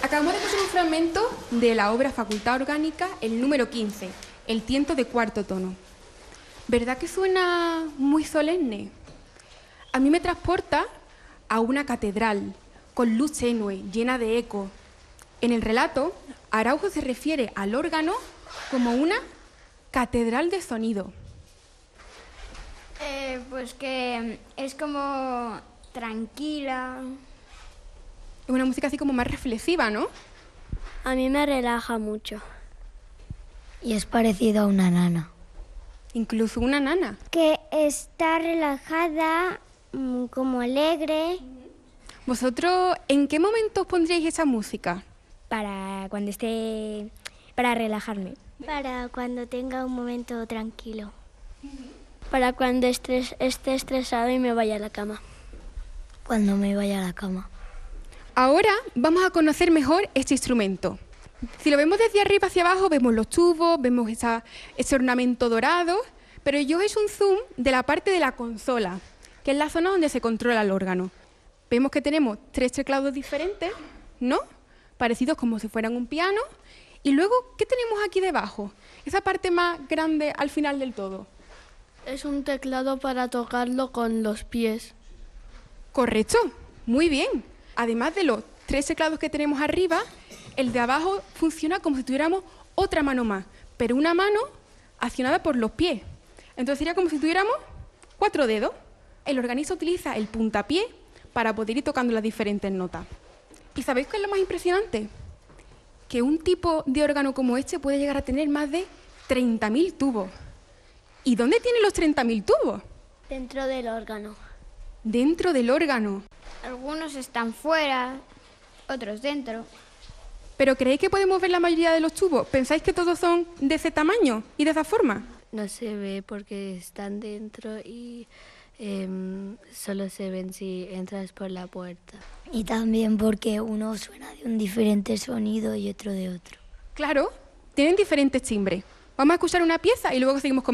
Acabamos de escuchar un fragmento de la obra Facultad Orgánica, el número 15, el tiento de cuarto tono. ¿Verdad que suena muy solemne? A mí me transporta a una catedral con luz tenue, llena de eco. En el relato, Araujo se refiere al órgano como una catedral de sonido. Pues que es como tranquila. Es una música así como más reflexiva, ¿no? A mí me relaja mucho. Y es parecido a una nana. Incluso una nana. Que está relajada, como alegre. ¿Vosotros en qué momento os pondríais esa música? Para cuando esté... para relajarme. Para cuando tenga un momento tranquilo. Para cuando esté estresado y me vaya a la cama. Cuando me vaya a la cama. Ahora vamos a conocer mejor este instrumento. Si lo vemos desde arriba hacia abajo, vemos los tubos, vemos ese ornamento dorado, pero yo he hecho un zoom de la parte de la consola, que es la zona donde se controla el órgano. Vemos que tenemos 3 teclados diferentes, ¿no? Parecidos como si fueran un piano. Y luego, ¿qué tenemos aquí debajo? Esa parte más grande al final del todo. Es un teclado para tocarlo con los pies. Correcto, muy bien. Además de los 3 teclados que tenemos arriba, el de abajo funciona como si tuviéramos otra mano más, pero una mano accionada por los pies. Entonces sería como si tuviéramos 4 dedos. El organista utiliza el puntapié para poder ir tocando las diferentes notas. ¿Y sabéis qué es lo más impresionante? Que un tipo de órgano como este puede llegar a tener más de 30.000 tubos. ¿Y dónde tiene los 30.000 tubos? Dentro del órgano. Dentro del órgano. Algunos están fuera, otros dentro. ¿Pero creéis que podemos ver la mayoría de los tubos? ¿Pensáis que todos son de ese tamaño y de esa forma? No se ve porque están dentro y solo se ven si entras por la puerta. Y también porque uno suena de un diferente sonido y otro de otro. Claro, tienen diferentes timbres. Vamos a escuchar una pieza y luego seguimos comentando.